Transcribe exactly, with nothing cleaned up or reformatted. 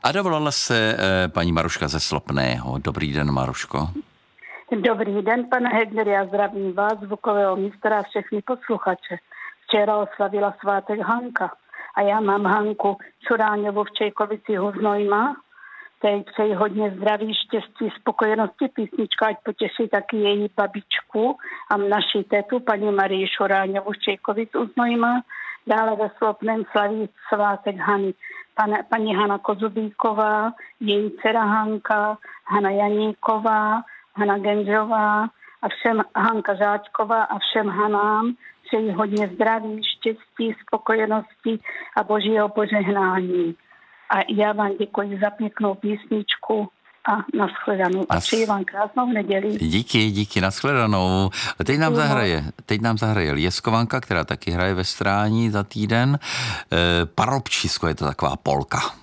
A dovolala se e, paní Maruška ze Slopného. Dobrý den, Maruško. Dobrý den, pane Hegner, já zdravím vás, zvukového mistra a všechny posluchače. Včera oslavila svátek Hanka a já mám Hanku Čuráňovou v Čejkovici u Znojma. Teď přeji hodně zdraví, štěstí, spokojenosti, písnička, ať potěší taky její babičku a naši tetu, paní Marii Šuráňovou v Čejkovici u Znojma. Dále ve Slopném slaví svátek Hany. Pane, paní Hana Kozubíková, její dcera Hanka, Hana Janíková, Hana Genžová a všem Hanka Žáčková a všem Hanám přeji hodně zdraví, štěstí, spokojenosti a božího požehnání. A já vám děkuji za pěknou písničku a nashledanou. A přeji vám krásnou neděli. Díky, díky, nashledanou. Teď nám zahraje, teď nám zahraje Lieskovanka, která taky hraje ve Strání za týden. E, Parobčisko je to taková polka.